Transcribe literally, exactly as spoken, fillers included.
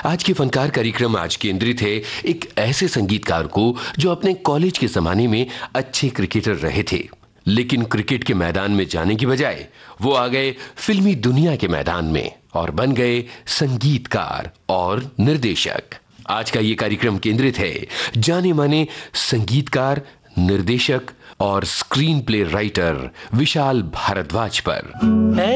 आज के फनकार कार्यक्रम आज केंद्रित है एक ऐसे संगीतकार को जो अपने कॉलेज के जमाने में अच्छे क्रिकेटर रहे थे, लेकिन क्रिकेट के मैदान में जाने की बजाय वो आ गए फिल्मी दुनिया के मैदान में और बन गए संगीतकार और निर्देशक। आज का ये कार्यक्रम केंद्रित है जाने माने संगीतकार, निर्देशक और screen play writer Vishal Bhardwaj पर।